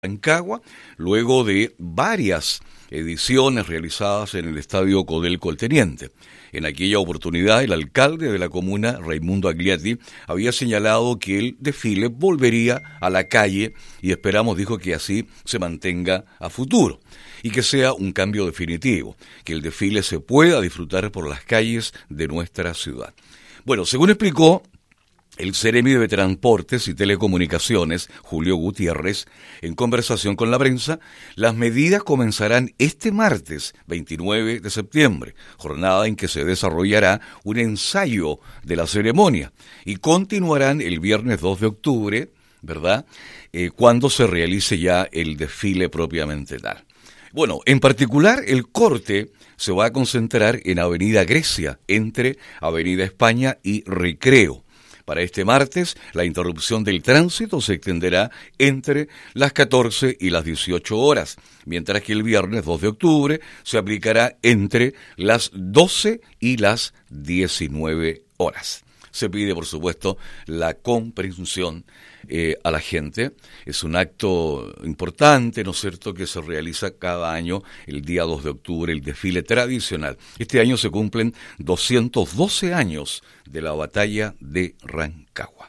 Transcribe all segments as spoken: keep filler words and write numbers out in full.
Rancagua, luego de varias ediciones realizadas en el Estadio Codelco El Teniente. En aquella oportunidad, el alcalde de la comuna, Raimundo Agliati, había señalado que el desfile volvería a la calle y esperamos, dijo, que así se mantenga a futuro y que sea un cambio definitivo, que el desfile se pueda disfrutar por las calles de nuestra ciudad. Bueno, según explicó el Seremi de Transportes y Telecomunicaciones, Julio Gutiérrez, en conversación con la prensa, las medidas comenzarán este martes, veintinueve de septiembre, jornada en que se desarrollará un ensayo de la ceremonia, y continuarán el viernes dos de octubre, ¿verdad?, eh, cuando se realice ya el desfile propiamente tal. Bueno, en particular, el corte se va a concentrar en Avenida Grecia, entre Avenida España y Recreo. Para este martes, la interrupción del tránsito se extenderá entre las catorce y las dieciocho horas, mientras que el viernes dos de octubre se aplicará entre las doce y las diecinueve horas. Se pide, por supuesto, la comprensión eh, a la gente. Es un acto importante, ¿no es cierto?, que se realiza cada año el día dos de octubre, el desfile tradicional. Este año se cumplen doscientos doce años de la batalla de Rancagua.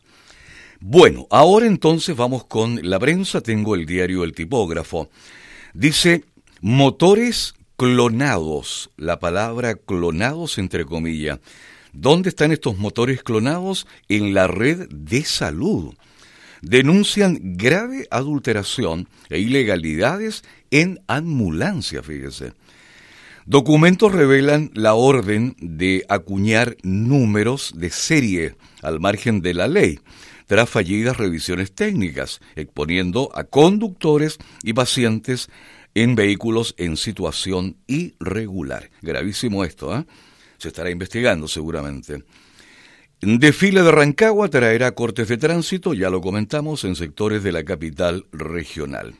Bueno, ahora entonces vamos con la prensa. Tengo el diario El Tipógrafo. Dice, motores clonados. La palabra clonados entre comillas. ¿Dónde están estos motores clonados? En la red de salud. Denuncian grave adulteración e ilegalidades en ambulancia, fíjese. Documentos revelan la orden de acuñar números de serie al margen de la ley, tras fallidas revisiones técnicas, exponiendo a conductores y pacientes en vehículos en situación irregular. Gravísimo esto, ¿eh? Se estará investigando seguramente. Desfile de Rancagua traerá cortes de tránsito, ya lo comentamos, en sectores de la capital regional.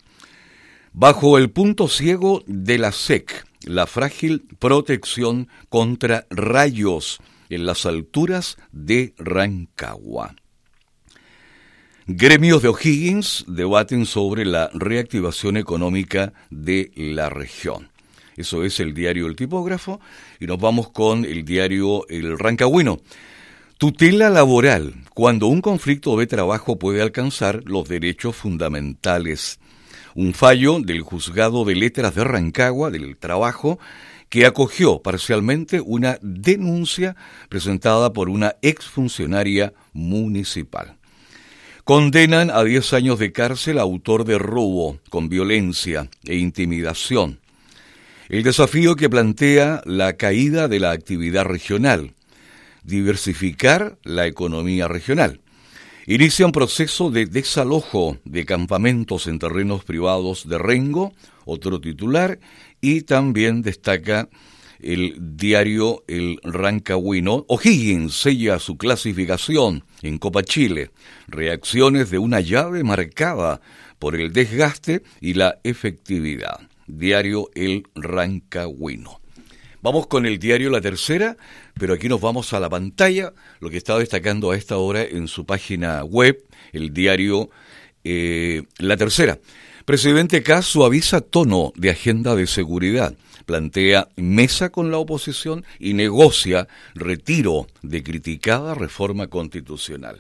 Bajo el punto ciego de la S E C, la frágil protección contra rayos en las alturas de Rancagua. Gremios de O'Higgins debaten sobre la reactivación económica de la región. Eso es el diario El Tipógrafo, y nos vamos con el diario El Rancagüino. Tutela laboral, cuando un conflicto de trabajo puede alcanzar los derechos fundamentales. Un fallo del Juzgado de Letras de Rancagua, del Trabajo, que acogió parcialmente una denuncia presentada por una exfuncionaria municipal. Condenan a diez años de cárcel a autor de robo con violencia e intimidación. El desafío que plantea la caída de la actividad regional, diversificar la economía regional. Inicia un proceso de desalojo de campamentos en terrenos privados de Rengo, otro titular, y también destaca el diario El Rancagüino. O'Higgins sella su clasificación en Copa Chile. Reacciones de una llave marcada por el desgaste y la efectividad. Diario El Rancagüino. Vamos con el diario La Tercera, pero aquí nos vamos a la pantalla, lo que está destacando a esta hora en su página web, el diario eh, La Tercera. Presidente Kast suaviza tono de agenda de seguridad, plantea mesa con la oposición y negocia retiro de criticada reforma constitucional.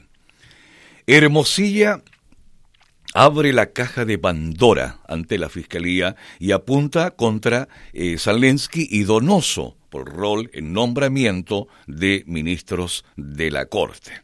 Hermosilla abre la caja de Pandora ante la Fiscalía y apunta contra eh, Salensky y Donoso por rol en nombramiento de ministros de la Corte.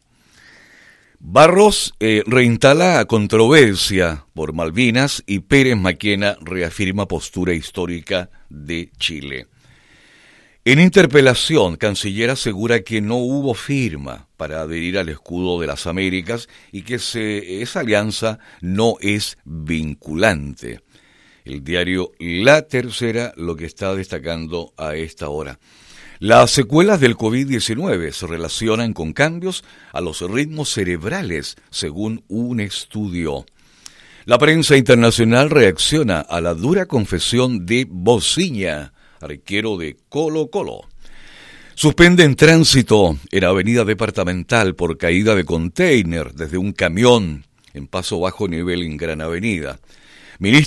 Barros eh, reinstala controversia por Malvinas y Pérez Maquena reafirma postura histórica de Chile. En interpelación, Canciller asegura que no hubo firma para adherir al escudo de las Américas y que se, esa alianza no es vinculante. El diario La Tercera lo que está destacando a esta hora. Las secuelas del covid diecinueve se relacionan con cambios a los ritmos cerebrales, según un estudio. La prensa internacional reacciona a la dura confesión de Bociña, arquero de Colo Colo. Suspenden tránsito en Avenida Departamental por caída de container desde un camión en paso bajo nivel en Gran Avenida. ministro